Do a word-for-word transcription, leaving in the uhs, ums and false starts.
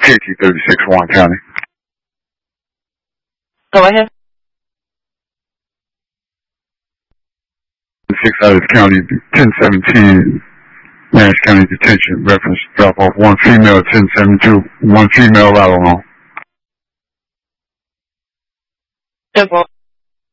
K T thirty-six, Warren County. Go ahead. six Adams County, ten seventeen, Nash County Detention, reference drop off one female, ten seventy-two, one female, I don't know. Simple.